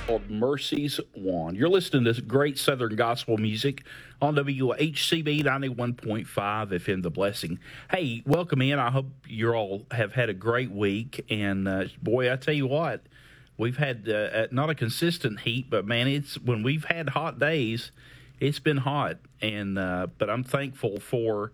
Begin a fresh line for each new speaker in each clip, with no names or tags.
called Mercies Won. You're listening to great Southern gospel music on WHCB 91.5 FM The Blessing. Hey, welcome in. I hope you all have had a great week. And boy, I tell you what, we've had not a consistent heat, but man, it's when we've had hot days, it's been hot. And but I'm thankful for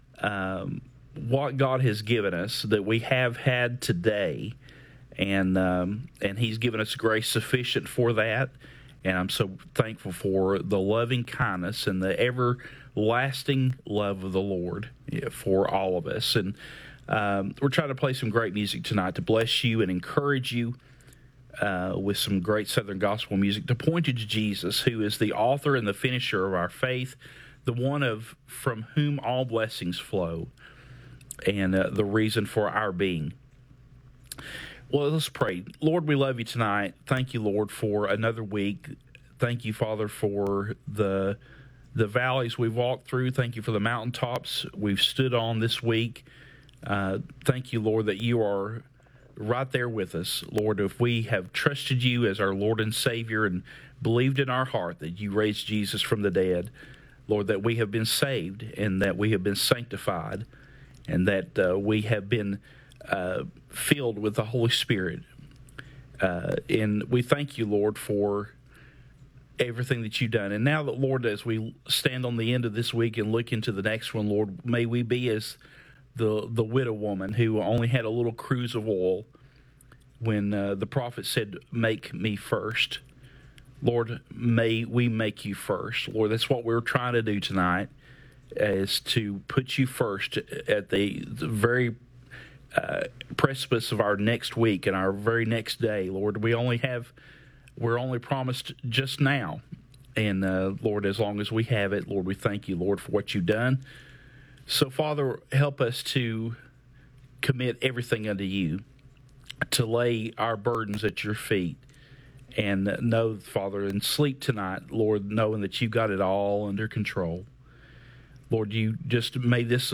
what God has given us that we have had today. And He's given us grace sufficient for that. And I'm so thankful for the loving kindness and the everlasting love of the Lord for all of us. And we're trying to play some great music tonight to bless you and encourage you with some great Southern gospel music to point you to Jesus, who is the author and the finisher of our faith, the one from whom all blessings flow, and the reason for our being. Well, let's pray. Lord, we love you tonight. Thank you, Lord, for another week. Thank you, Father, for the valleys we've walked through. Thank you for the mountaintops we've stood on this week. Thank you, Lord, that you are right there with us. Lord, if we have trusted you as our Lord and Savior and believed in our heart that you raised Jesus from the dead, Lord, that we have been saved and that we have been sanctified and that we have been filled with the Holy Spirit. And we thank you, Lord, for everything that you've done. And now that, Lord, as we stand on the end of this week and look into the next one, Lord, may we be as the widow woman who only had a little cruse of oil when the prophet said, "Make me first." Lord, may we make you first. Lord, that's what we're trying to do tonight, is to put you first at the very precipice of our next week and our very next day. Lord, we're only promised just now. And Lord, as long as we have it, Lord, we thank you, Lord, for what you've done. So, Father, help us to commit everything unto you, to lay our burdens at your feet, and know, Father, and sleep tonight, Lord, knowing that you've got it all under control. Lord, you just made this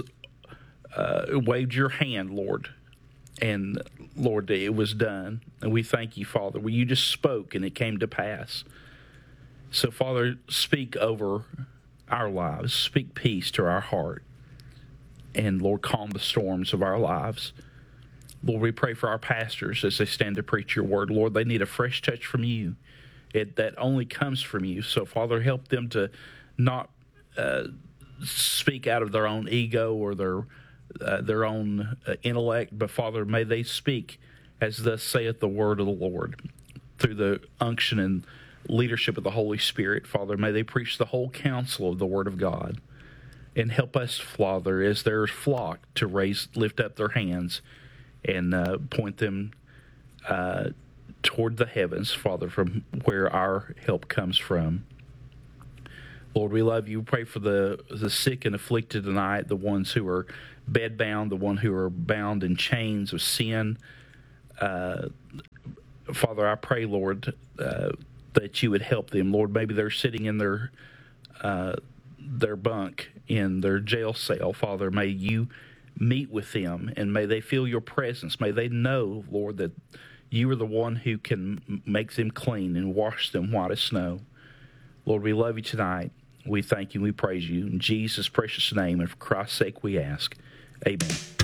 waved your hand, Lord, and Lord, it was done. And we thank you, Father. Well, you just spoke and it came to pass. So, Father, speak over our lives. Speak peace to our heart. And, Lord, calm the storms of our lives. Lord, we pray for our pastors as they stand to preach your word. Lord, they need a fresh touch from you. That only comes from you. So, Father, help them to not speak out of their own ego or their own intellect, but Father, may they speak as thus saith the word of the Lord through the unction and leadership of the Holy Spirit. Father, may they preach the whole counsel of the word of God, and help us, Father, as their flock to lift up their hands and point them toward the heavens, Father, from where our help comes from. Lord, we love you. We pray for the sick and afflicted tonight, the ones who are bedbound, the ones who are bound in chains of sin. Father, I pray, Lord, that you would help them. Lord, maybe they're sitting in their bunk in their jail cell. Father, may you meet with them, and may they feel your presence. May they know, Lord, that you are the one who can make them clean and wash them white as snow. Lord, we love you tonight. We thank you. We praise you. In Jesus' precious name, and for Christ's sake we ask. Amen.